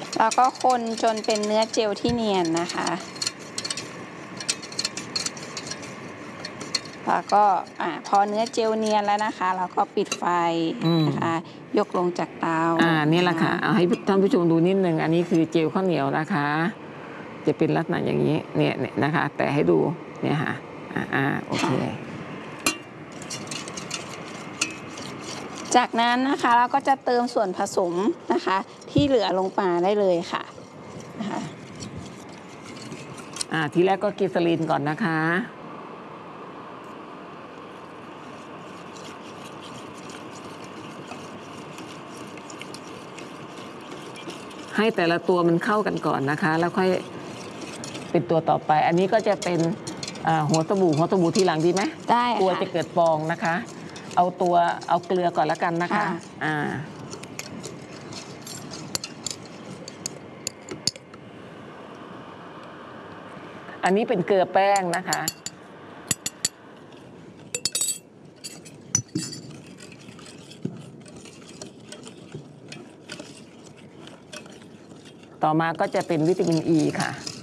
แล้วก็คนจนเป็นเนื้อเจลที่เนียนนะคะแล้วก็พอเนื้อเจลเนียนแล้วนะคะเราก็ปิดไฟนะคะยกลงจากเตานี่แหละค่ะเอาให้ท่านผู้ชมดูนิดนึงอันนี้คือเจลข้าวเหนียวนะคะจะเป็นลักษณะอย่างนี้เนี่ยนะคะแต่ให้ดูเนี่ยค่ะโอเคจากนั้นนะคะเราก็จะเติมส่วนผสมนะคะที่เหลือลงมาได้เลยค่ะนะคะทีแรกก็กิสลีนก่อนนะคะให้แต่ละตัวมันเข้ากันก่อนนะคะแล้วค่อยเป็นตัวต่อไปอันนี้ก็จะเป็นหัวสบู่ทีหลังดีไหมได้ค่ะกลัวจะเกิดฟองนะคะเอาเกลือก่อนแล้วกันนะคะอันนี้เป็นเกลือแป้งนะคะต่อมาก็จะเป็นวิตามินอ e ีค่ะ